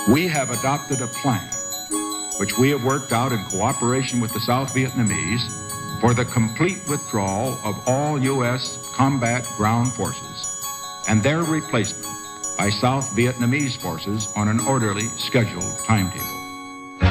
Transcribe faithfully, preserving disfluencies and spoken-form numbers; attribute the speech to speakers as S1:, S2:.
S1: We have adopted a plan, which we have worked out in cooperation with the South Vietnamese, for the complete withdrawal of all U S combat ground forces and their replacement by South Vietnamese forces on an orderly, scheduled timetable.